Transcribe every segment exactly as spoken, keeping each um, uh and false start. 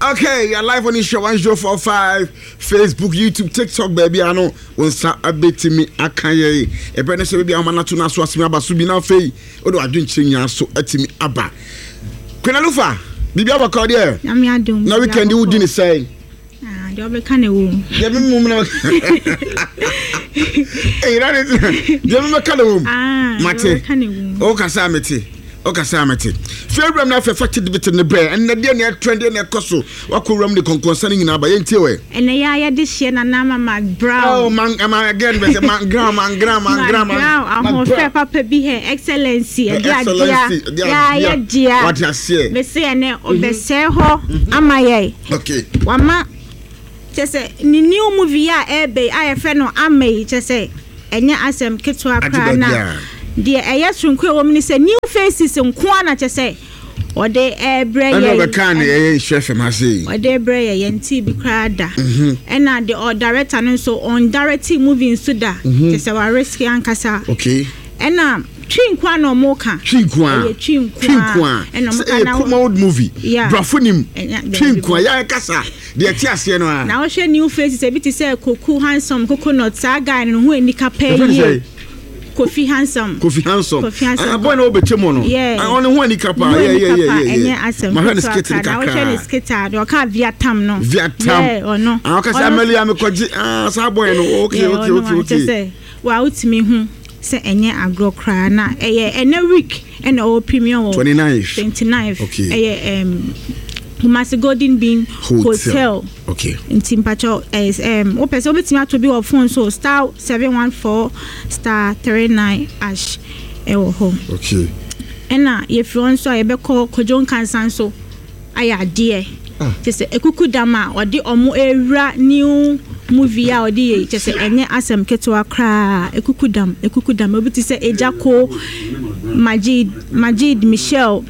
Okay, you're live on the show one zero four five Facebook, YouTube, TikTok, baby. I know when sa abeti me akaye. E brand say baby amana to na so asemi aba so bi na fei. Odo adwinche nya so atimi aba. Kwena Lufa, bibi abaka there. Na me adum. Na weekend you din say. Ah, dey obeka na wo. Dey me mum na. Eh, that is. Dey me ka na wo. Ah, mate. O ka sa mate. Okay, Samity. Favorite na affected bit in the brain, and the day trend in a coso. What could rum the concerning in our Bayentie? And the ya this year, and Nama Mac Brown. Oh, man, am I again with a man, grandma, and grandma, and grandma. I'm more fair, Papa be here, Excellency, Excellency. Yeah, yeah, dear. What you say? They say, and they say, ho, am I? Okay. One ma just say, new movie, I be, I have no ame, just say, and ya ask them, Kitwa Prana. Dear, I asked from Quay woman say new faces and Kwana to say, or they air bray. I never can, eh, chef, I say, or they bray and tea be cried. And now the or director and so on directly moving Suda, just our risky ankasa. Okay. And now, Chin Kwan or Moka, Chin Kwan, Chin Kwan, and a come old movie. Yeah, Brafunim, Chin Kwan, Yakasa, the Atiasiana. Now, share new faces a bit to say, Coco handsome coconut saga and who in the cape. Kofi Handsome. Kofi Handsome. Kofi Handsome. I boy no be chemono. Yeah. I only one ikapa. Yeah, yeah, yeah, yeah. Yeah. Asem. My hand is skating kaka. I wish is skater. Do ka Vietnam no. Vietnam. Yeah, or no. Ah, ka say Amelia me kwaji. Ah, sa boy no. Okay, okay, okay, okay. Say, wa utimi hu say enye agro kra na eye ene week ene o premium twenty-ninth. twenty-ninth. Okay. Eye um Kumasi Golden Bean Hotel. Hotel. Okay. In Timpacho is um o person obetimi to be on phone so star seven one four star three nine ash e wo home. Okay. Ena if you want so e be call Kojon Kansan so aya de just ekuku dama odi omo ewra new movie a odi just enye asem ketewa kra ekuku dam ekuku dam obeti say Ejako Majid Majid Michelle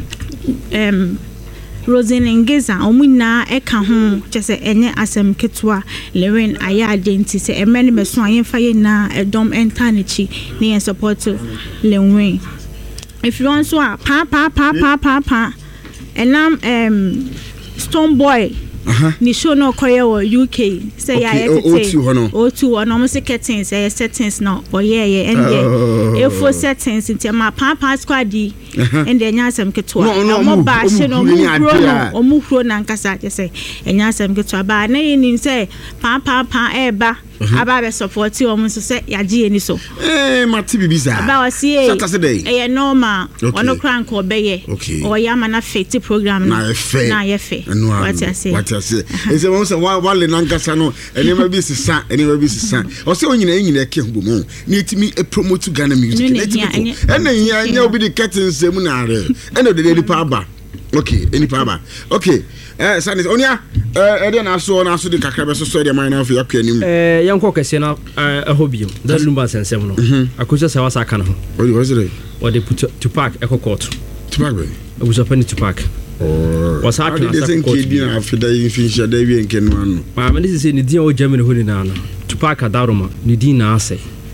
um Rosen Ngeza omuna eka ho chese enye asem ketwa Lewin aya agenti se emene meso ayenfa ye na edom entanichi ne support Lewin if you want so pa pa pa pa pa pa enam um Stone Boy uh-huh. Ni show no koye wo U K say ya yete o two hono o two hono mo se settings say settings no o ye ye ende e fo settings nti ma pa pa squad di ende enya asem ketwa no mo ba she no mo huro no o mo huro na nkasa je say enya asem ketwa ba na ye ni say pa pa pa e ba aba be support o mo so say ya ji eni so eh mati bibiza ba wa si e e normal ono kran ko be ye o ya ma na fit program na ye fe na ye fe what you say what you say is the one say wa le nankasa no ene ma bi sisa ene ma bi sisa o say onyina enyina ke hu mo na etimi e promote Ghana music na etimi ene nya nya obi the curtains mu na are ene de de pa ba okay eni pa ba okay eh sanis onia eh e de na so na so de kakra be so so de man na fi akwa nim eh yanko kese na eh hobby da lumba sensem no akoja se wasa aka na ho o was it o de put to park ekokot to park be o was open to park oh wasa aka na sa ko di na afida yin fin sha da wi enken no ano ma me say ni dia o Germany ho ni na no to park adaroma ni din na ase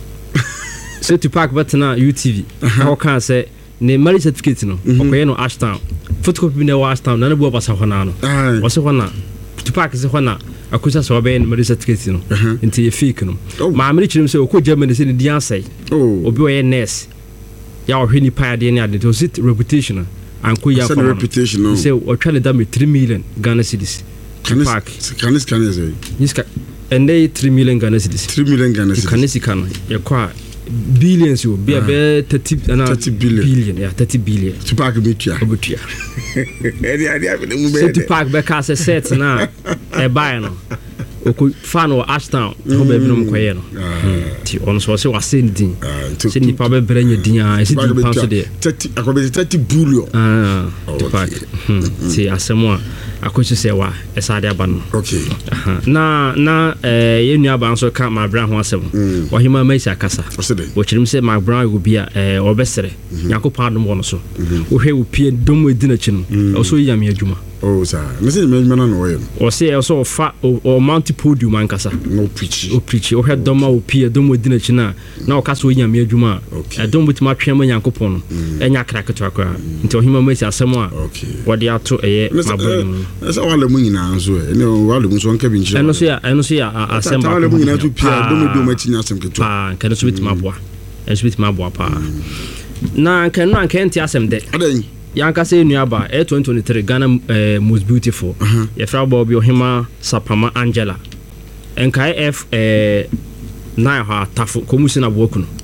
so to park but na U T V how can say ne marriage certificate no okoye no Ashtown photocopy na Ashtown na na bu obasa ho na no wose ho na to park se ho na akosa so be marriage certificate no nti ye fake no ma me chirim se okọ Germany se ne di ansai obi o ye nurse ya o hweni pa de ne ade to sit reputation and ko ya for reputation no se o twa ne da me three million Ghana cedis to park can this can this yiska and they three million Ghana cedis three million Ghana cedis can this can ye kwa billions you be about thirty billion billion yeah thirty billion to park betua betua so to park back as a set na e buy no o ko fan o Ashtown ho be bi no mkoye no ti on so se wase ndin se ni pa be branya din a se di pounds de thirty akobe thirty billion ah to park ti asemo akochi se wa esade aba no okay na na eh ye nua ba nso ka ma bra ho asem wo hima ma isi akasa wo chirim se ma bra go bia eh obesere yakopado mo no so wo hwe wo pie dom edina chi no o so yam adwuma Oh sir, me say me man no way. O say e so fa o mount podium ankasa. No preach. O preach o head doma o pie doma di na chi na na o ka so nya me adwuma. E dom buti ma twen ma Nyankopon no. Enya kraketo akwa. Nti o hima ma si asem a. Wo de ato eye mabon. Esa wale mu nyina nso e. Ne wale mu so nka bi nchira. Eno so ya eno so ya asem ba. Wale mu nyina to pie doma doma chi nya asem keto. Pa kan so bit maboa. En so bit maboa pa. Na kan no anka enti asem de. Adan yanka say nuaba e twenty twenty-three Ghana uh, most beautiful uh-huh. Ye fra Bobby Ohima Sapama Angela enkai F eh na ha tafo komusi na boku no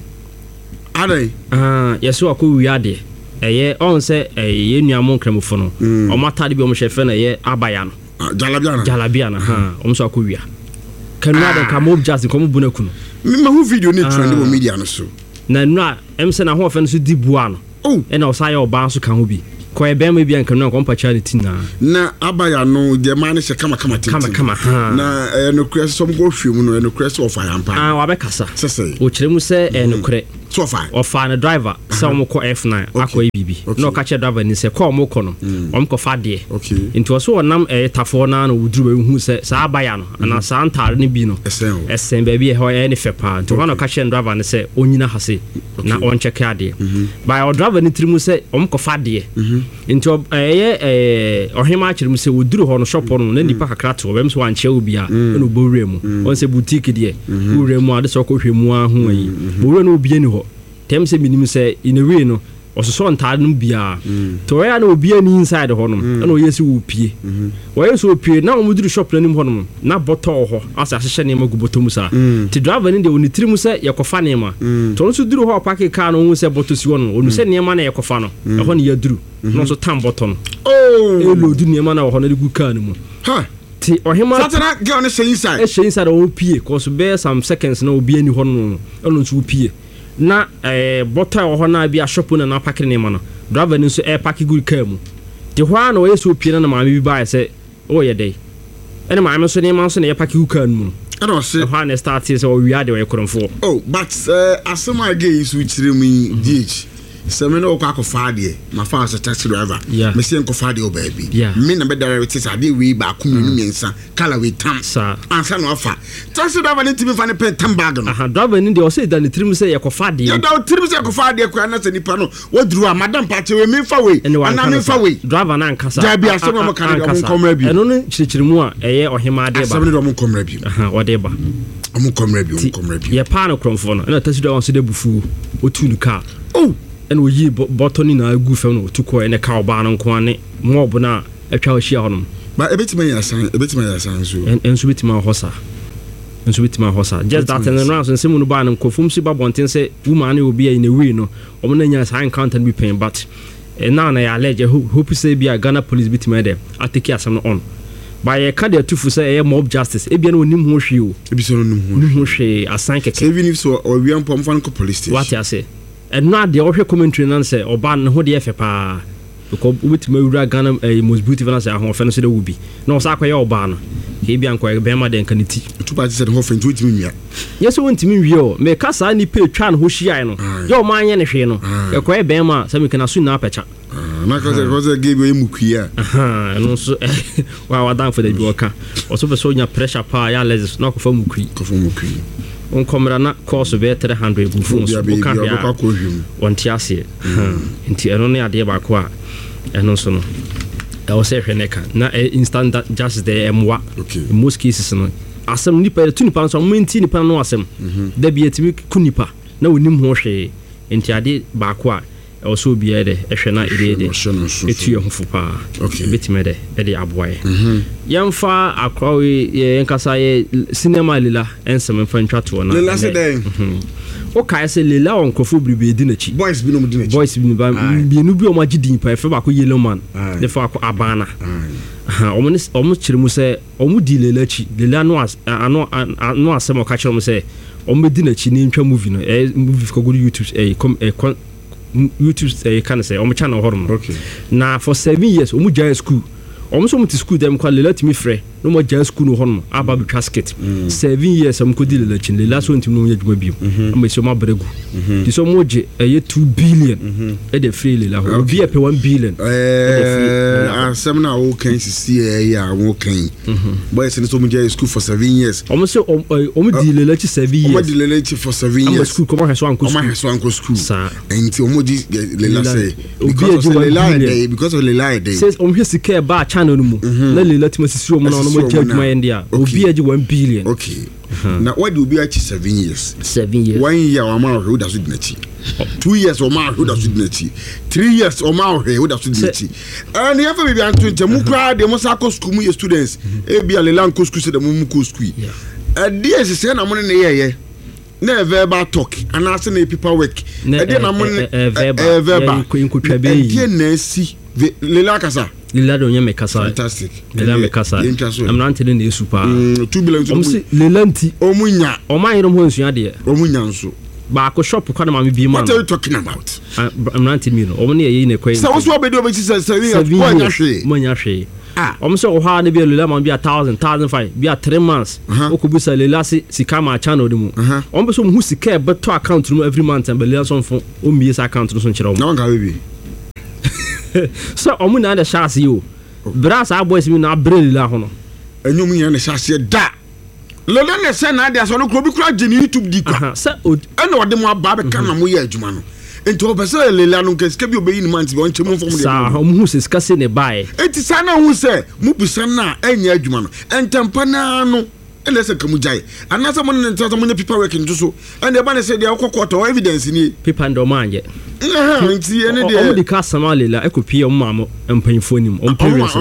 adai ah yeso akọ wiade eye on say eh nuamon kramofo no o matade bi o mhyefe na ye abaya no jalabia na jalabia na ha o mso akọ wia kanu adan ka mob just komu bunaku no me ma hu video ni trend wo media no so na nua em se na ho ofen so di bua no oh ena o say o ba so kan ho bi ko e be ma bi anka no ko mpacha ni tina na abaya no de man se kama kama tin kama kama na e no krese som go hwem no e no krese of ayampa ah wa be kasa sese o kire mu se e no kre so far o fa na driver se o mo ko F nine akọ bibi no ka che driver ni se ko mo ko no o mo ko fa de into so onam e tafo na na wuduru ba hu se sa abaya no na sa antare ni bi no esen ba bi e ho e ne fe pa into no ka che driver ni se onyina hase na on check ade by o driver ni trimu se o mo ko fa de into eh eh ohima kire mu se wuduru ho no shop no na nipa kakra to bem so anche obi a no bowre mu on se boutique de bowre mu ade so ko hwemu ahu ayi bowre no obi ani ho tem se minim se in a way no ososo ntade no bia to ya na obi ani inside ho no na oyesi wo pie wo yeso opie na o muduru shop nanim ho no na bottle ho asa hye ne magu bottom sa ti driver ni de oni tirimu se yakofa ne ma to no so duru ho park car no hu se bottle si ho no onu se ne ma na yakofa no e ho ne ya duru no so tam bottle no oh e lo du ne ma na ho na de gu car no mu ha ti ohima satana ge on se inside e she inside o pie cause be some seconds na obi ani ho no no so pie na eh bota wo na bia shop na na pack ne ma no driver ni so e pack good car mu ti ho na we so pie na ma bi ba se o ye dey ene ma am so ne ma so na ye pack good car mu I don't say ho na start say o wi ade we kronfo oh but uh, asema ge isu chire mu D H se me no kwa ko faade ma fa as taxi driver me se nko faade o baby me na be direct say ade we ba ku nu miensa kala we tam ansa no afa taxi driver ni timi fa ne pen tam bag no aha driver ni de o say da ni trim say ye ko faade ya da o trim say ko faade ko na se nipa no woduru a madam pa che we me fa we ana me fa we driver na nkasa da bia so mo kan de mo komra bi eno no chirichiri mu a eye ohima de ba asem de mo komra bi aha o de ba mo komra bi mo komra bi ye pa no kromfo no na taxi driver so de bufu o tu nu car oh and we yi botoni na agu fe no to ko ene ka oba no nko ane mob na atwa hia honom ba ebetima ya san ebetima ya san so en so betima hosa en so betima hosa just that and round so semu no ba no kofum si ba bonten say woman na obi in a way no omo na nya sign encounter be pain but now na ya allege hope say be a Ghana police betima there atake asam no on by a card to for say mob justice e bia no nim ho hwe o e bi so no nim ho hwe asan keke even if so or we am pom fan ko police station what you say and not the official commentary nan say oba no ho de efe pa because with my Ghana most beautiful say ho fe no say de wubi no say akoye oba no ke bia nko be ma de nkaniti to ba say ho fe ntu timi nwia yes won timi wi o me ka sa ni pe twa no ho hia no yo ma anye ne hwe no e koye be ma say me kana su na apecha na ka say ko say give you mukia aha no so wa wa dan for the joker o so be so nya pressure pa ya lezis no ko fa mukui ko fa mukui on komra na course be three hundred bu fun so ka ya on tiase nti eno ne ade ba ko a eno so no e o se hweneka na instant just the emwa most cases no asem nipa tu nipa so menti nipa no asem da bi etimi kunipa na wonim ho hwe nti ade ba ko a e so bi ede ehwe na ide ide etu ye hofu pa betime de ede aboye yamfa akwawe ye nkasa ye cinema lila ensem mfa ntwato na lila se den o kai se lila on krofo bribe di na chi boys bi no di na chi boys bi ba bi no bi o ma gidin pa efe ba ko yellow man de fa ko abana ha o mo o mo chire mu se o mo di lila chi lila no ano ano asem o ka chire mu se o mo di na chi ni ntwa movie no e movie ko go YouTube e kom e YouTube eh can say channel hormone okay na for seven years omu jaya school omu so muti school dem kwa let me free no mo ja school no hono aba be casket seven years am ko di le chin le last one tim no yadwuma bi am so ma bregu di so mo je e two billion e de free le la ho bi e pe one billion eh asem na o kan sisi e ya wo kan boy se so mo je school for seven years o mo se o mo di le la chi seven years o mo di le la chi for seven years am school ko ma so an ko school o ma so an ko school enti o mo di le la say because of le la day because of le la day says o mo hwe sika ba channel no mu na le la ti masisi o mo na no mo je adwuma endia obi aji one billion okay na what do be achi seven years seven years one year o ma ho da so dinachi two years o ma ho da so dinachi three years o ma ho da so dinachi and you have be antu ntemu kra de mo sa ko school mu students e bia le lan ko school se de mo mu ko school e dey se na mo ne yeye na verbal talk and as na paper work e dey na mo ne verbal inkutwa be yi e na si le la kasa Lila do nyame kasa fantastic Lila me kasa am not telling you super two billion o si lelanti o munya o man yero ho nsua de o munya nso ba ko shop kwa na ma bi man what are you talking about I'm not telling you o ne ye ne kwai so what's what be do be say seven years ko anya hwe mo nya hwe ah o so o ha ne bi lila man bi one thousand one thousand five bi three months o ko busa lila si sika ma channel de mu o be so mu sika be to account no every month and be lila so fo o mi esa account no so nkire o na nka we so omu na the chance you brass our boys me na brel la hono enyu mu yan chance da lele ne se na dia so no kro bi kra je ni YouTube di kwa se ena ode mu aba be kan na mo ye adwuma no enti o pese lele no nke bi obeyi ni man ti on che mu fom de sa omu hu se ska se ne bae enti sa na hu se mu bisa na enya adwuma no entempa na no ene se kamu jai anasa mo ne ntata mo ne paper work nto so ene ba ne se dia okokota evidence ni paper ndo manje eh nti ene de o di ka samale la ekopie o mamo empanfo nim o mpewese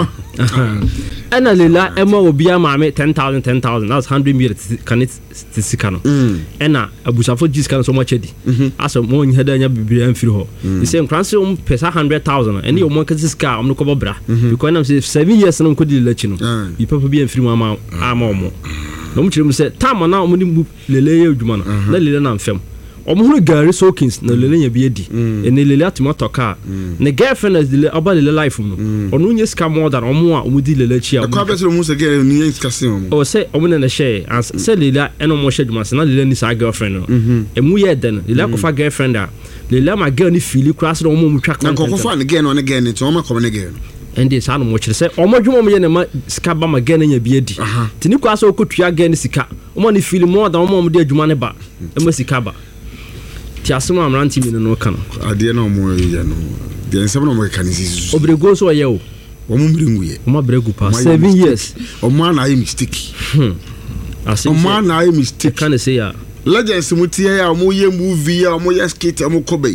ana lela ema obi amame ten thousand ten thousand that's one hundred million kan it sika no ena abusafo jiska so mo chedi aso mo nyi hada nya bibiri amfiri ho the same kranse um pesa one hundred thousand ene o mo ka jiska o no ko bobra because na seven years no ko di lachi no yi papa bi amfiri mo ama ama o mo no mo chire mo se tam na o mo ni lele ye adwuma no na lele na mfem omuhuru Gary Sokins na lele nya bi edi ene lele atomato car ne girlfriend is lele aba lele life mu onu nye ska more than omu a omudi lele chi a ko abese mu se girl ni ska se omu o se omu na share as se lele eno mo share duma se na lele ni sa girlfriend no emu ye den lele ko fa girlfriend a lele ma girl ni feel cross omu mu twa kan ko fa ne girl no ne girl ni to omu ko ne girl ende sa no mo kire se omo dwuma mo ye ne ma ska ba ma girl nya bi edi tini kwa so ko tua girl ni sika omo ni feel more than omo mo de adwuma ne ba e ma sika ba ti asoma amranti mi no kan ade na omo ye no de nsem na omo kan sisi obrego so ye o omo mrengu ye omo bregu pa seven years omo na ye mistake asim omo na ye mistake kan say ya legends mutie ya omo ye movie ya omo ye skate omo kobai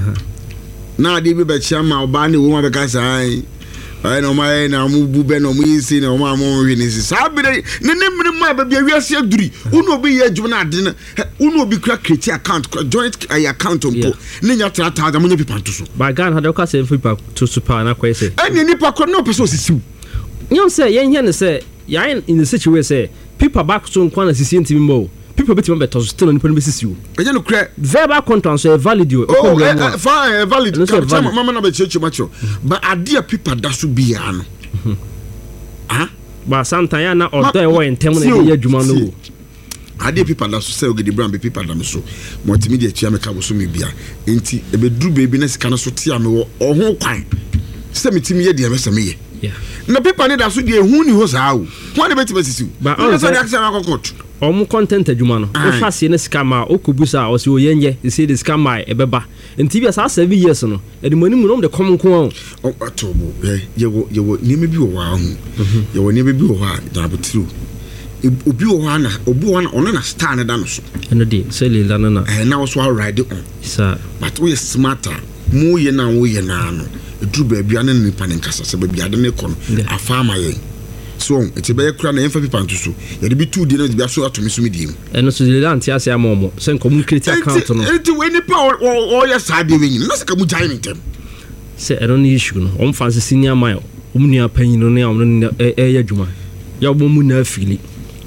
na ade bi be chiama oba ne wo ma be ka sai ai no mai na mu bu be no mu yisi na o ma mo hwe ni sa bi ne ne mmiri ma ba bi awiase aduri unu obi ye adwuma na ade na unu obi kra create account joint account ompo ne nya trata da mo nya pipa to so ba gan ha de ka se pipa to super na kwai se eni ni pa ko no person sisiu nyom se yen hia ne se ya in the situation say people back so nkwa na sisi ntimi mo people bit me better still on person sisiu enye no kra verbal contract so valid you oh fine valid mama na be cheche macho but ade people da so bia no ah ba santa ya na odo e wo entem na ye adwuma no ade people da so say ogidi brand be people da me so multimedia tia me ka bo so me bia enti e be duru baby na sika no so tia me wo oho kwan se metimi ye de me se me ye yeah na people ne da so de ehu ni ho saa wo kwa ne betima sisiu ba o so de akse na kokot omu content adwuma no o fa se ne scam a o kubusa o se o yenye e se de scam a e beba enti bia sa seven years no e de mani mu no de kom nko o atobo eh ye wo ye wo ni me bi wo wa hu ye wo ni me bi wo ha da botru obi wo ha na obi wo na ono na star ne da no so eno de se le la na eh na wo so ride on sa but we smarter mu ye na wo ye na no edru ba bia ne ne pa ne nkasa se ba bia de ne ko no afa ma ye so eti be kura na emfa pipa ntuso ye de bi two de na bia so atomi so mediem eno so le anti ase amomo se nko mu create account no eti we ni pa o ya sa de we yin na se ka mu jai ntem se eno ni issue no on fa se senior mile o mu nua panyin no ne o no e ya dwuma ya bo mu na afili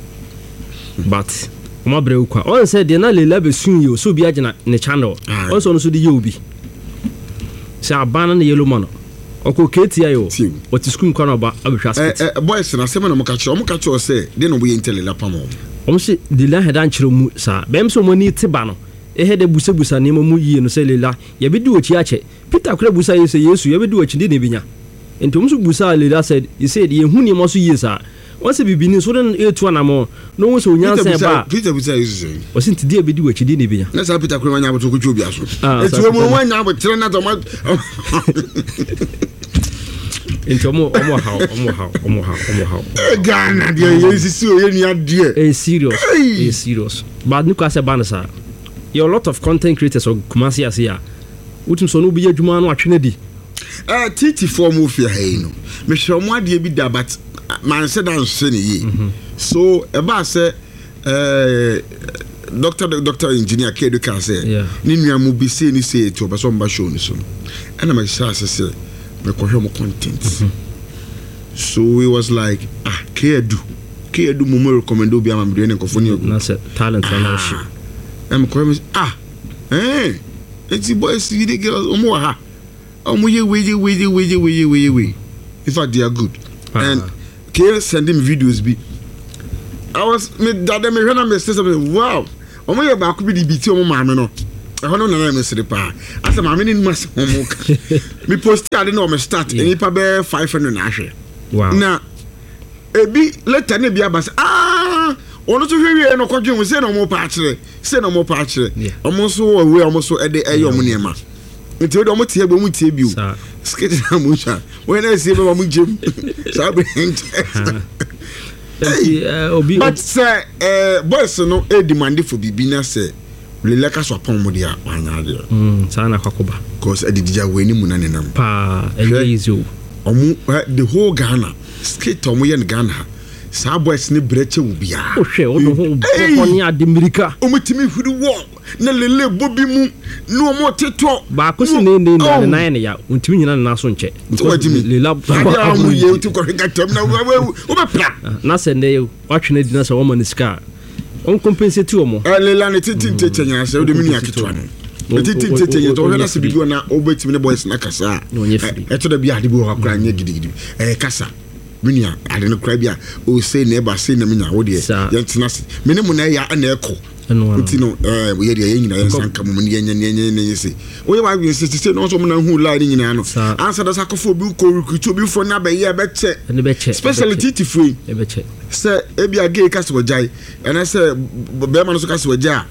but o ma bre ukwa on se de na le la be sun yo so bi agina ne channel on so no so de ye obi se abana na yellow man oko keti ayo what is school kwana ba abehwa skit eh boys na sema na mo ka kire mo ka kire say de no boye intelela pa mo o mo se de la head an kire mu sa bem so mo ni tiba no e head busa busa ne mo mu yie no say lela ye be di ochi ache Peter kura busa ye say Yesu ye be di ochi de ne binya enti mo so busa lela said he said ye hu ni mo so yie sa once bibini so den e to na mo no wo so nyansa ba Peter busa Yesu say o sin ti de be di ochi de ne binya na sa Peter kura nya boto ko twa bia so enti wo mo nya bo tire na to ma enti omo omo how omo how omo how omo how Ghana de ye sisi o ye ni ade e serious e serious but nu ka se ban sa you a lot of content creators or Kumasi asia utum so no bi adwuma no atwene di eh titi for mo fi ha no me hwe mo ade bi da but man said that say ni so e ba say eh doctor doctor engineer Kedu can say ni nua mo bi say ni say to obaso mba show ni so and ma say say me ko hwe mo content so we was like ah Kedu Kedu mo mo recommend obi am do ni nkofo ni na say talent na shi am ko me ah eh it's boys you the girls omo ha omo ye we ye we ye we ye we ye we we in fact they are good uh-huh. And K sending videos be I was me dad me hwe na me say something wow omo ye ba ko bi di biti omo ma me no e hono na na me sere pa asa ma me ni mas omo ka me post ade na o me start eni pa be five hundred na hwe wow na ebi later na bi abasa ah ono to hwe no kwadwe mu se na omo pa akire se na omo pa akire omo so we omo so ede eyo omo niema nti we omo tie be mu tie bi o skate na mu sha we na se be mu jem so be obi but say eh boys no e demand for bibi na say le leka so pon mu dia anya de mm sana kwakoba cause edidija we ni mu na nenam pa easy omo the whole Ghana skate omo ye Ghana sa boys ni breche wo bia o hwe o do ho poni ademirika o mutimi huri wo na lele bobi mu no mo teto ba ko si ne ne na na ne ya untimi nyina na so nche lela ba mu ye uti ko ga tem na o be pra na se ne wa twene di na se wo man ska on compensate o mo lela ne titi tete nya se o de mini aketwa no titi tete nya to na se bibi na o betimi ne boys na kasa e to da bia ade bi ho akra nya gidigidi eh kasa minia ade no kra bia o say na ba say na minia wo de ye ntina se mene mu na ya na eko ntino eh wo ye de ye nyina ye sanka mu ne ye nya ne ne ne se wo ye wa wi se se no so mu na hu line nyina no answer da sakofo bi ko recruit bi fo na ba ye be che ne be che specialty ti free e be che se e bia gay kase wo jai ena se be ma no so kase wo jai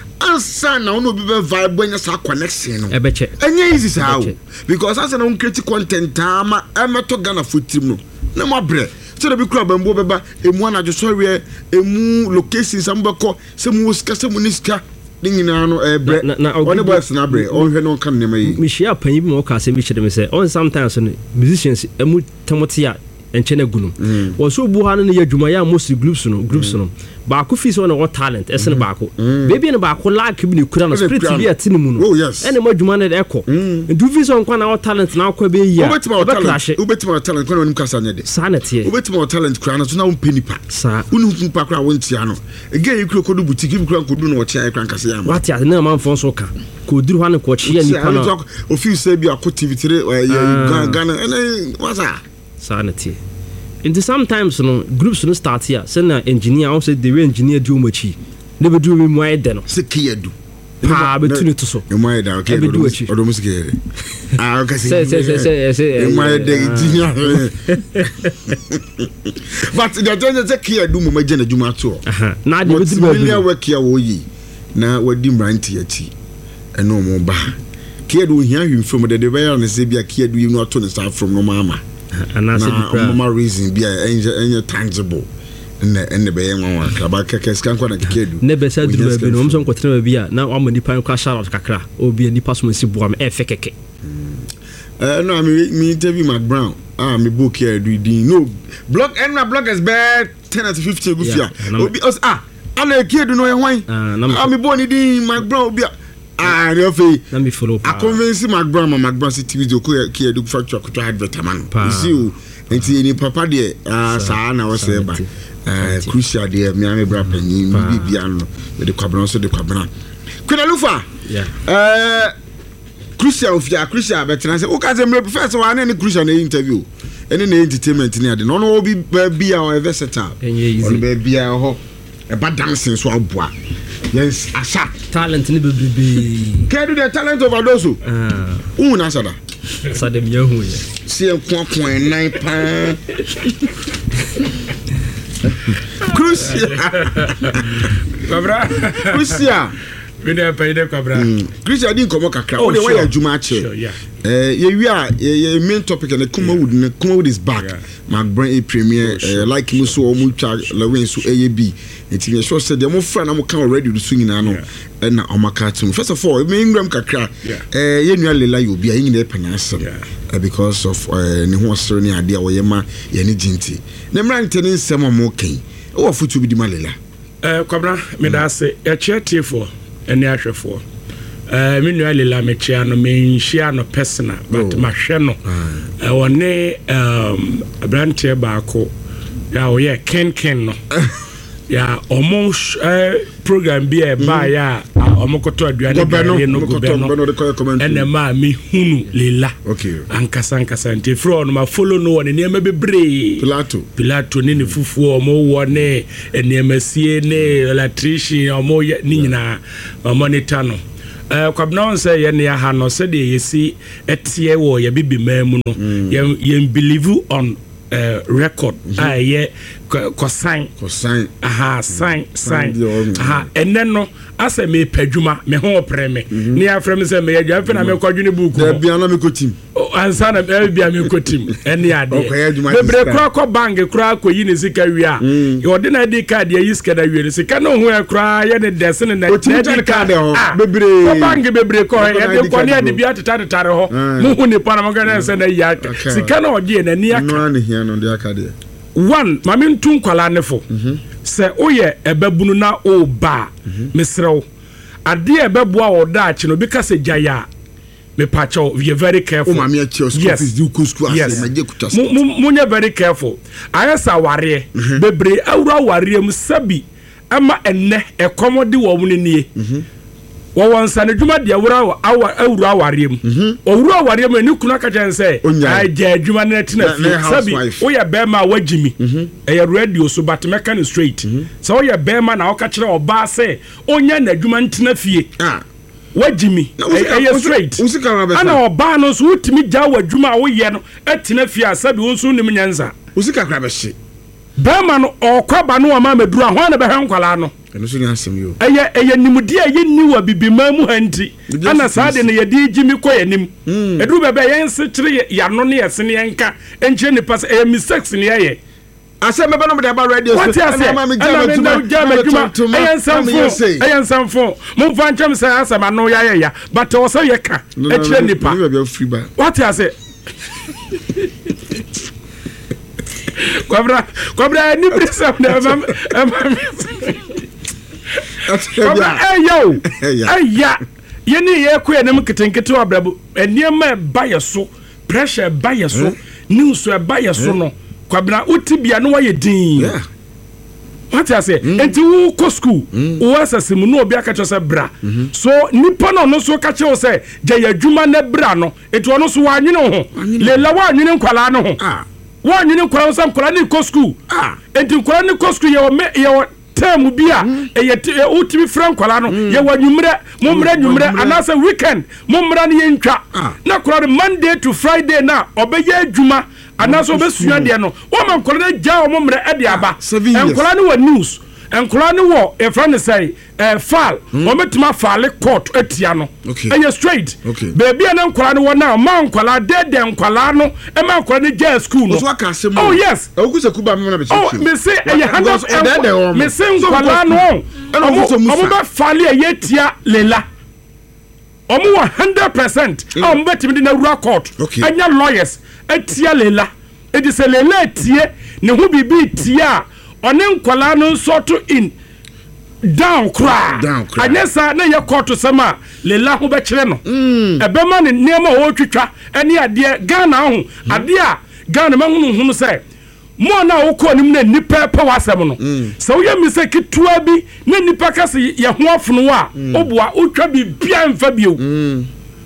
ansa na ono bi be vibe nya sa connection no e be che enye easy sa because ansa na on create content ama e meto Ghana fotim no na mo bre so da bi kura bambo beba emu anajo sorry emu location sambako se mu ska se mu niska dingina no e bre on the boys na bre on hwe no kan ne mai mi share pan bi mo ka se mi chede me say on sometimes musicians emu tamotia enchene gunu wo so bu ha no ye adwuma ya most groups no groups no ba ko fi so na what talent esen ba ko baby no ba ko like bi ne kura no spirit bi atini mu no ene mo adwuma na eko ndu fi so nkwa na what talent na akwa be ya ba clash ubetima talent kwa nim kasa nyede sa na tie ubetima talent kura na so na umpeni pa sa unu mpa kura wontia no again you kura kodu boutique bi kura kodu no ochia kura kasa ya what ya na man fon so ka ko duru ha ne ko chia ni pa no ofi se bi activity Ghana ene wasa sanity. And sometimes no groups no start here. Send an engineer also the engineer do much. Never do me more than Sekiadu. Pa between to so. You might do okay. Or almost get it. Ah, okay. Say say say say say. You might engineer. But the thing is Sekiadu mo majena juma to. Aha. Na de be million work here wo yi. Na wadi mranti achi. Eno mo ba. Kiadu hia hwim from the devil na say bia kiadu you no to ne start from no mama. And I said the reason be a tangible and the bay about Kakaskan Kadu. Never said the no some continue be now I'm the pan crash out of Kakra or be any person with Sibuam Efeke. No, I mean, me interview Mac Brown. Ah, me book here, do no block and my blog is bad ten to fifty. Ah, I'm a kid to know your wine. I'm a born in Mac Brown. Ah, refi. Let me follow. I convince Mac Brown, Mac Brown T V to care do factory to advertisement. You see, and see any papa there. Ah, Sana was there, but crucial there. Miami Brapa, Bibiano, with the Cabron, so the Cabron. Kunalufa, yeah. Uh, crucial ofia crucial better say o ka say me first one any crucial na interview any na entertainment ni ade no no be be a versatile on be be a ho e ba dancing so aboa yes asa talent ni bebrebe can do the talent overdose ah un na sada sa dem yahu ye see one point nine pound crucial Cobra crucial we dey pay the Cobra crucial din komo kakra o dey why adwuma che eh ye wi a ye main topic and kuma wood ne kuma wood is back mark brain a premier like mu so o mu twa lawin so A B enti me sure say dem mo fra na mo kan already do so nyina no na o maka tum first of all me ngram kakra eh ye nua lela yo bia yin na penasa because of ne ho soro ne ade a wo ye ma ye ne ginti ne mra ntene nsem mo kan o futu bi di malela eh Cobra me da se e chetie for ene ahwefo eh me nua lela me chia no me nhia no personal but ma hwe no eh woni um abrantie baako ya o ye ken ken no ya almost uh, program bi e ba ya omokoto aduane bi no go be no ene ma mi hunu lela okay ankasa ankasa nte fro no ma follow no one ne ma bebre pilato pilato ne ne fufuo mo wone ene masie ne electrician omo ni nyina monitor no eh kwabna say ye ne ha no se de yesi etie wo ye bibi mamu no ye ye believe on Uh, record ah ye ko sign ko sign aha sign sign aha enne no ase me padwuma me ho preme ni afrem se me yadwa fe na me kwadwene book da bia na me kotim ansa na be bia me kotim enne ade bebre kra ko bank kra ko yi ne sika wi a yo de na di card ye yi sika da wi ne sika no ho e kra ye ne dese ne na di card ho bebre ko bank bebre ko ye de ko ne de bia tata tare ho mu hu ne pa na mo ga na se na ya sika no oje na ni aka no de akade one mame ntun kwala nefo se oye ebabunu na o ba mesrew ade ebeboa o da achi no bi ka se jaya me pacho we very careful o mame achi o school du kusku ase maje kuta munye very careful ayesa ware bebre awura ware mu sabi ama enne ekomode wo mu nie wo wonsa ne dwuma de awura awura aware mu owura aware mu ni kuna ka jense aja dwuma na tina fi sabi wo ya bema wagimi e ya radio so but mechanic straight so wo ya bema na wo ka kire oba se onya na dwuma ntina fie ah wagimi e ya straight ana oba no so utimi ja wadwuma wo ye no atina fie asabi wo so nim nyanza usika kra be hye bema no okwaba no ma medura ho na be hwe nkwala no eno so ni asem yo eye eye nimudi eye ni wa bibima mu hanti ana saade ne ye di gimi ko yanim edu bebe ye nse kire ya no ne yese ne enka enche ne pass eye mistakes ne ye ase mebe no me ba radio so ana ma me jama juma eye nsamfo eye nsamfo mo fa nchem say asema no ya ya but o say ye ka e kire nipa what you say Cobra Cobra ni brisa na mama Hey yo, hey ya, yeni ye ko enem ketenkete abrabo, eniema ba ye so, pressure ba ye so, news ba ye so no, kwabna utibia no waye din. What I say? Enti wo ko school, wo asasimu no obi aka chose bra. So nipa no no so ka che wo say, je ya dwuma na bra no, enti ono so wa nwene ho. Le la wa nwene nkwala no ho. Ah. Wa nwene nkwala so nkwala ni ko school. Ah. Enti nkwala ni ko school ye wo me ye term bia e utimi frank kwala no ye wanwumre momre nwumre anasa weekend momra ne yentwa na kwala Monday to Friday na obeye adwuma anasa obesua de no wo man kwala ja o momre e de aba enkwala ne wa news enkwala ne wo e friend say eh file o metima file court atia no eye straight baby na enkwala ne wo na man kwala de de enkwala no e man kwala ne ja school no oh yes ogusa kuba me na be oh me say eye handles me say enkwala no omo be file eye tia lela omo one hundred percent omo betimi na wura court anya lawyers atia lela e di se lela tie ne ho bibi tia one nkwala no nso in down cry anyesa na ye court sama lela ho be kire no ebe ma ne nema ho twitwa ene ade Ghana ho ade a Ghana ma hunu hunu se mo na wo ko nim na nipa pa wasem no so ye mi se kitua bi na nipa ka se ye ho afono a obua utwa bi bia mfa bio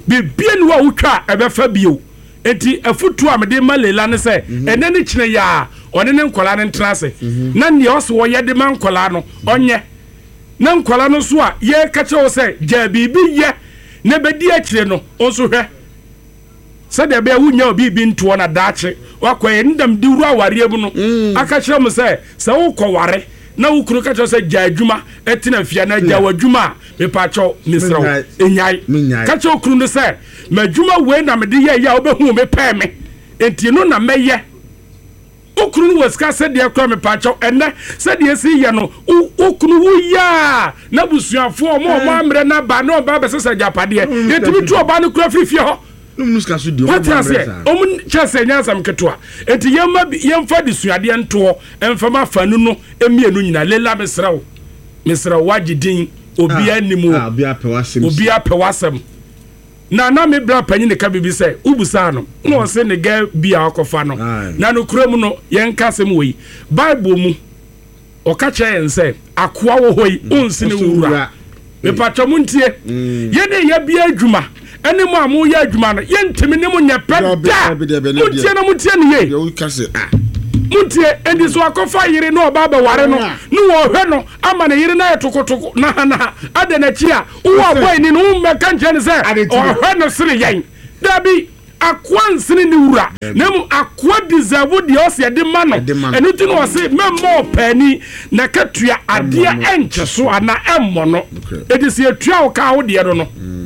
bibia ni wa wotwa ebefa bio enti afutu amede malela ne se ene ne kine ya one ne nkola ne ntrase na ne oso wo ye de man nkola no onye na nkola no so a ye ka che wo se ja bibi ye ne bedi akire no onso hwe se de be wunya obi bi nto na daache wakoye ndam di wuru aware mu no aka kire mo se se wo koware na wukuru ka che se ja adwuma etina fia na ja wadwuma me pa cho misrawo enyai ka che okuru no se madwuma we na me de ye ya obehu me pa me enti no na meye okuru no waska se de akra me pa cho enne se de si ye no okuru wu ya na busuafo omo omo amre na ba na ba be se se japade yetimi tu oba no kura frifie ho num ska so di omo amre omo chese nyansam keto a enti yemma yemfa de suade nto emfa ma fanu no emienu nyina lela mesrawo mesrawo wagidin obi animu obi apewasem obi apewasem na na me bra panyi ne ka bibi se ubusa no no se ne ga bia akofa no na no kura mu no yen kasem we bible mu o ka che yen se akoa wo hoi onsi ne wura me pato mu ntie ye ne ya bia adwuma ene mu amu ya adwuma no ye ntimi ne mu nya peda mutie na mutie ne ye yo ka se ah mutie endi so akofa yire no oba ba ware no no wo hwe no ama ne yire na etokotoko na na ade na chia wo boy ni no me kan je ne se o hwe no sire yen dabi akwansini ni wura na mu akwa deserve de o se de ma no enu ti no se memmo pani na katua ade enche so ana emmo no edi se atua wo ka wo de no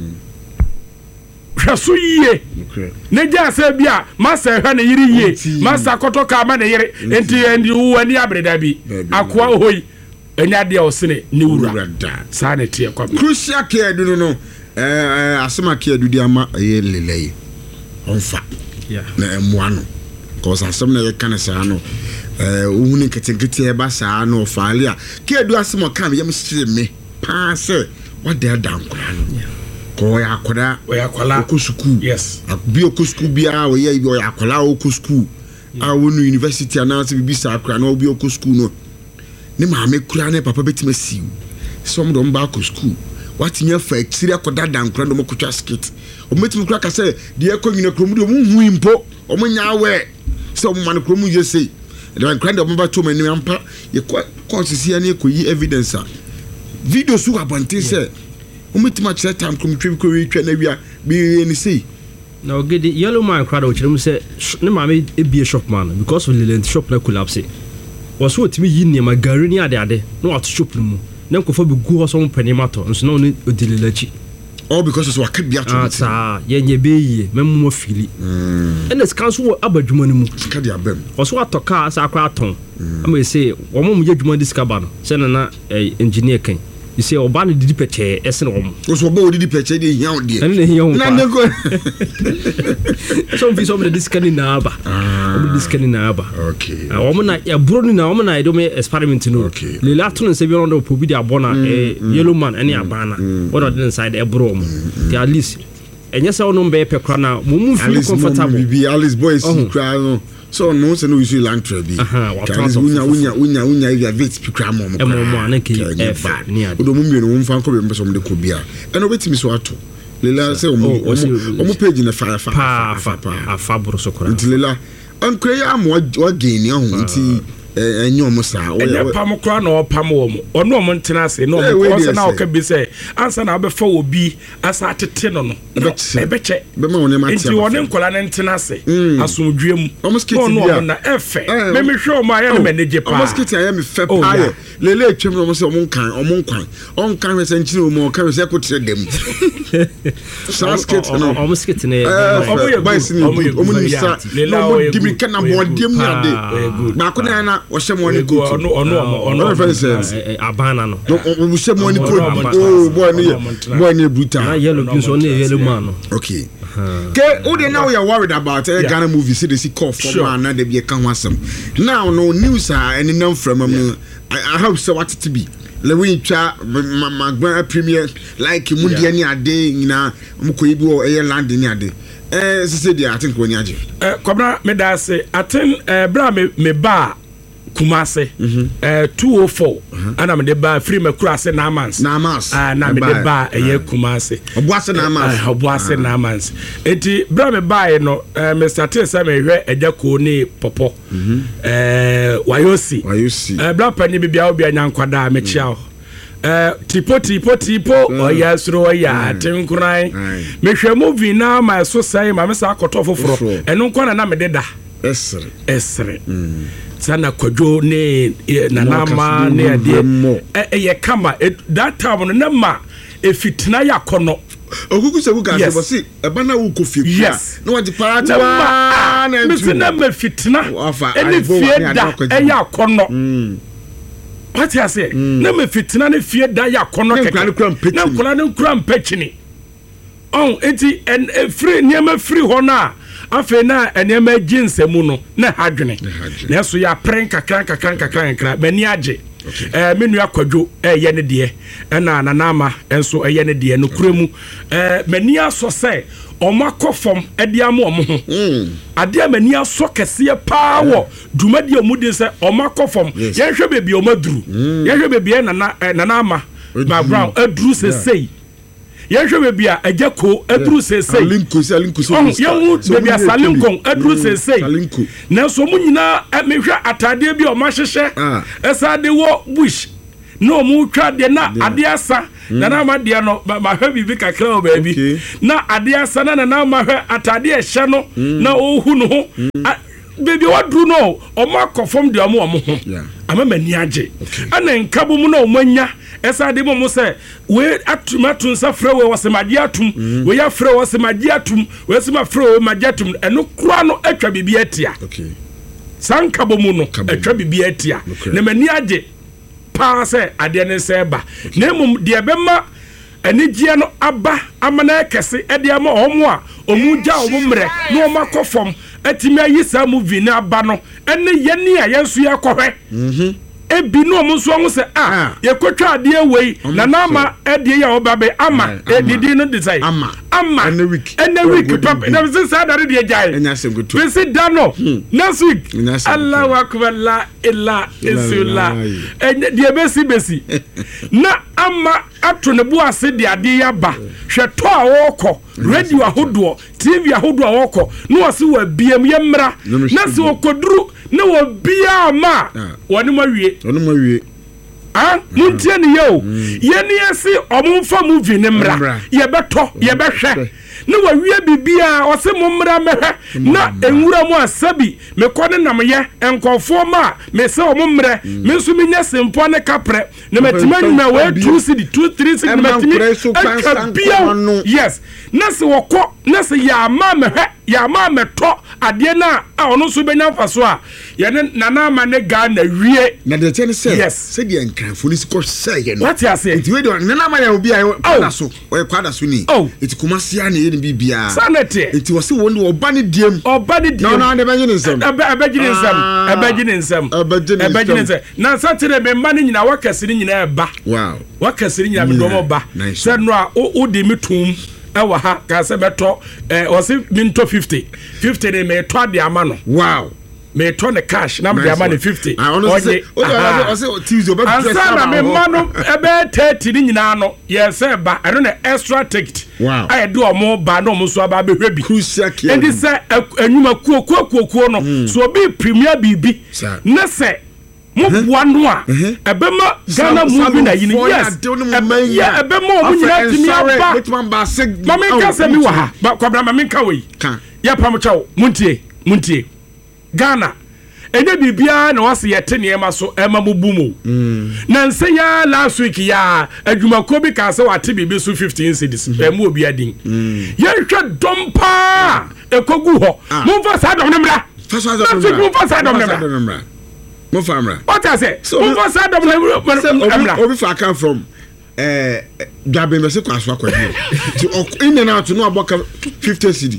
hwaso yie ne ja se bia masa hwa ne yiri yie masa kotoka ma ne yiri enti endi wo ani abreda bi akwa hoi enya de o sene ni wura sa ne tie kwa crucial care du no eh asema care du di ama ye lelei onfa yeah na emwa no cause asem na ye kan sa no eh ohuni ketenkete e ba sa no faale a care du asema kan ye msire me pa se what they down kwa no ko ya akoda o ya akola ko school yes bi o ko school bia o ya o ya akola o ko school a wonu university announce bi sa akra na obi o ko school no ne ma me kura ne papa betima siu some don ba ko school what nya fa exiri akoda dan kura no mokotwa skit o metim kura ka se de ekọ nyina kromu de o hu impo o nya awe se o man kromu je sei de ban kura de o ba to mani ampa ye ko sisi ani ko yi evidence a video su abante se o metima chere time kromu twi ko wi twa na wi a bi ni sei na ogede yellow man crowd o chirem se ne ma me e bie shop man because of the shop na collapse was what me yin ma gari ni ade ade no what shop mu na nkofo be gu so mpani mato nso na oni odilelachi all because it's what bia to ah ye nye be yi memmo fili mm and the council abadwuma ni mu ka dia bem was what toka sa akwa aton am we say wo mo ye dwuma diskaba no se na na engineer kan you say oba no didi peche ese no wo so oba didi peche dey hian dey na ne hian na ne go so fi so me diskani na aba o diskani na aba okay o mo na ya bro ni na o mo na do me experiment no le lato no se bi on do po bi dia bona yellow man any abana what on inside e bro mo the at least enye se ono be pe kra na mo mu feel comfortable bi Alice boys kra no so no se no use land trade bi unya unya unya unya ya vet pikra mo mo mo na ke f ni ade odo mo mienu mo mfa ko be mbeso mo de ko bia e no betimi so ato lela se o mo o mo page na fire fa fa fa fa bro so kra lela ankre ya mo wa gain ya ho nti enyo mo sa o ya pam kra na o pam wo mo ono mo ntena ase no mo ko se na o ka bi se ansa na obefa obi asa atete no no ebeche be ma woni mati nti woni nkola na ntena ase asomdwe mu no no na efe me me hwe o ma ya me neje pa o skiti ya me fe pa ye lele etwem no mo se o mo nkan o mo nkwan o nkan we se nchiri o mo ka we se ko tere dem sa skiti no o mo skiti ne o mo ye o mo ni sa o mo dibi kana mo dem na de ba ko na na o se mo ni ko ono ono ono reference abana no o se mo ni ko oh boy ni boy ni brutal na yellow bi so na yellow man no okay ke o de now you worried about uh, Ghana movie see they see call for man na dey be kan wasem now no news are any name from um, I, I hope so what to be le we twa magba premier like mundi ani ade nyina mkoyi bi o e land ni ade eh se se dia I think woni age eh kobra me da se aten eh bra me me ba Kumase eh two oh four ana me de ba free makura se na amans na amans ah na me de ba eye Kumase obuase na amans obuase na amans enti bra me ba no Mister Tesa me hwe ejako ni popo eh wayosi wayosi eh bra pani bibia obi anyankwada me chia eh tipo tipo tipo oya suro oya tenkuran me hwe movie na ma so sai ma me sa akoto foforo eno nkwa na me de da esre esre sana kwadwo ne nanama ne ade e ye kama that time no na ma e fitina yakono okuku se ku ka se bosi e ba na wo kofi kwa na wadi parata wa na ntu me na me fitina ene fie da e yakono what you say na me fitina ne fie da yakono keke na nkula ne nkura mpechini on enti en free niam free ho na afe na enema ginsemu no na hadwene na so ya pren kakran kakran kakran kakran mani age eh menu akwadwo eh ye ne de na nanama enso eh ye ne de no kuremu eh mani aso se omakofom ede am omo ho ade mani aso kese pa wo dumadi omudi se omakofom ye hwe bebi omaduru ye hwe bebi na nanama background aduru se sei yehwe bebi a ajako aduru sesei alinko se alinko so yehu bebi a salinko aduru sesei na so mu nyina mehwe atade bi o ma hyehye esa de wo bush no mu twa de na ade asa na na ma de no ma hwe bibi kakra o bebi na ade asa na na ma hwe atade ehye no na ohu no ho bebi wadru no o ma kofom de omo omo ho ama mani age ana nkabo mu na o manya esa de mo se we atumatu nsa frɛ we wasemagie atum we ya frɛ wasemagie atum we sema frɛ we magie atum eno kura no atwa bibi atia okay sankabo mu no atwa bibi atia na mani age pa se ade ne se ba na mum de bema enigie no aba amana kese ede ama omo a omu gya omu mre na omo akofom atimi ayi sa movie na aba no ene ye ne a yenso ya kohwe mhm ebi no omo so ho se ah ye kotwa ade wei na na ama ede ya obabe ama edidi no design ama ama ene week ene week papa na se sa da de jai enya se gutu we sit down no next week Allahu akbar la illa isula ene de besi besi na ama ato ne bu ase de ade ya ba hweto a woko radio ahodo tv ahodo a woko no wase wa biem ye mra na se okoduru na wo bia ma woni mawie woni mawie ah muntie ne yo ye ne yesi omumfa movie ne mra ye beto ye behwe na wawie bibia ose mo mra mehwe na enwura mu asabi me kone nam ye enkofo ma me se o mo mre me nso me nya sempo ne kapre na matima nyuma we two cd two three cd matimi yes na se woko na se ya ma mehwe ya ma meto ade na a ono so benya faso a ye ne nana ma ne ga na wie na de tene se yes se de enkrafo ni ko se ye no what you say it we do nana ma ya obi ayo kwada so o kwada so ni it Kumasi ani ni bibia sanete it was won oba ni diem oba ni diem no no de benye nsem abegine nsem abegine nsem abegine nsem na satere be ma ni nyina wakasiri nyina eba wow wakasiri nyina be do ba se no a o di mitum ewa ha ka se beto eh o se minto fifty fifty ne me to ade ama no wow me to ne cash na me ama ne fifty onye o se Tuesday oba press na me ma no ebe thirty ni nyina no ye se ba eno na extra ticket wow I do omo ba no omo so aba be hwe bi crucial care and say enuma kuo kuo kuo kuo no so be premier bibi na se mo bua no a ebema Ghana movie na yini yes ya ebema omo nyina timi aba mama nka se mi wa ha ba kwabra mama nka we ya pam chawo muntie muntie Ghana enye bibia na wase yete ne ema so ema mubumu na nse ya last week ya adwumako bi ka se wate bibi so fifteen cedis emu obi adin ye hwe dompa ekogu ho mumfa sa dom ne mra mumfa sa dom ne mra mumfa mra what I say mumfa sa dom ne mra obi fa come from eh dwabe me se kwaso akwadie ti in and out no aboka fifty cedi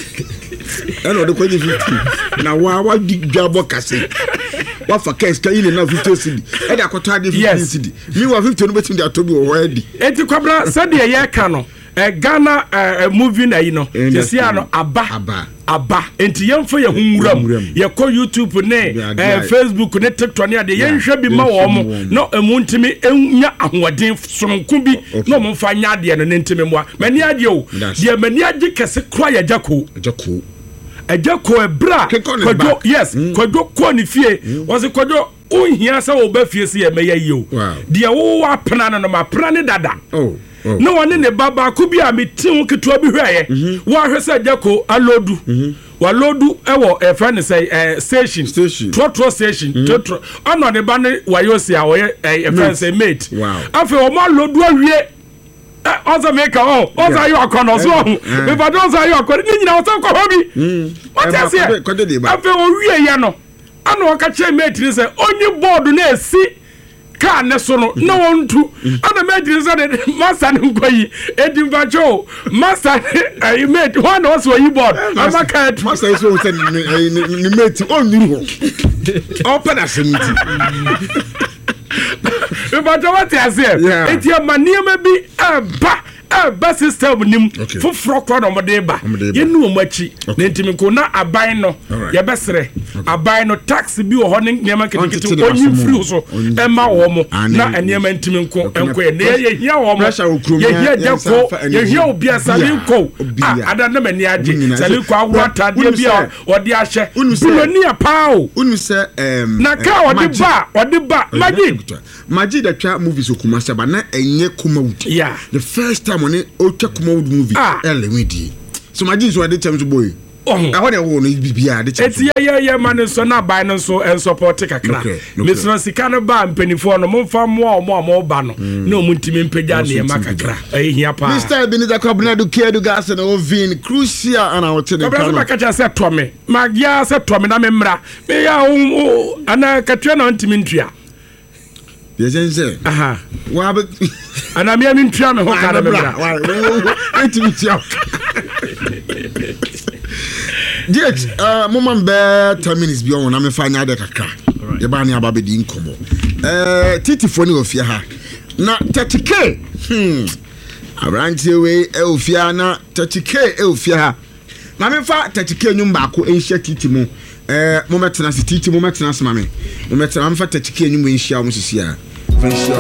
eno de kwaji fifty na wa wa dwabo kase wa fa case ka in na fifty cedi e da kwato ade fifty cedi mi wa fifty no betim de atobi wo hadi enti kwabra se de ye ka no eh, Ghana uh, movie na you know you see ano aba aba aba enti yemfa ye hunwuram ye ko YouTube ne eh, Facebook ne TikTok ne ade yenhwe bi ma wo mo no emuntimi enya ahoden sonko bi no mo mfa nya ade no ntimi moa mani ade o de mani ade kese kra ya jako jako ejako ebra kojo yes kojo ko ni fie wose kojo ohia sa wo ba fie se ye meya yio de wo wa pena no ma pena ne dada oh no one ne baba ko bi a metin keto bi hweye wo ahwese ejako alodu wa lodu ewo e friend say eh station trotro station trotro ono ne ba ne wayosi a wo e friend say mate afi o ma lodu awie also make oh also you are kono so me ba don say you are kono ni nyina wo so ko hobi what you say afi o wie ye no ano ka che mate ni say only board na esi ka ne so no no wontu ana mate ni say master ni nkoyi edimba cho master I mate one also you board ama ka master so say ni mate on ni ho open asemiti but what you say it your maniema bi aba aba system nim foforo kwa no modeba ye nu omachi na ntimi ko na aban no ye besere aban no tax bi wo ho ne niema ketekete onyi free so e ma wo mo na eniema ntimi nko enko ye ye hia wo mo ye hia jako ye hia obi asali nko ada na mani age sali ko awata de bi a odi ahye buloni apao unu se em na ka odi ba odi ba magi magi da twa movies okuma se ba na enye kuma wuti yeah the first time on o check come movie elemedi so imagine so dey terms boy oh I want to no bibia dey check eti ye ye man so na buy no so en support kakra me so sika no ba mpanifo no mo fa mo mo mo ba no na o muntimi mpagya na ma kakra eh hia pa Mister Benita Kwabnadu Kedu gas na ovin crucial and our ten kan ba kacha se to me magia se to me na me mra me ya ana katwa na ntimi ntua yesense aha wa ba ana me mi ntua me ho ka na me mra ntimi ntua Diet, uh, moment be ten minutes beyond na me fa nya de kakra. Ye ba ni aba be di nkomo. Eh titi foni ofia ha. Na thirty K. Hmm. Abrantie we e ofia na thirty K e ofia ha. Na me fa thirty K nyum ba ko enhia titi mu. Eh mo metena se titi mo metena se ma me. Mo metena me fa thirty K nyum enhia mo sisi a. Fa enhia